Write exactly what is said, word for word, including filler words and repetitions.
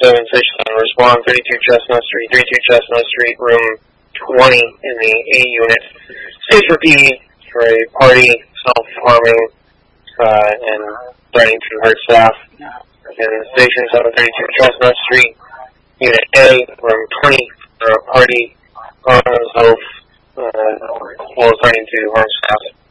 seven station respond, thirty-two Chestnut Street, thirty-two Chestnut Street, room twenty in the A unit. Stage for P for a party, self-harming, uh, and threatening to hurt staff. And station seven thirty-two Chestnut Street, unit A, room twenty, for a party, harm himself, uh, while threatening to harm staff.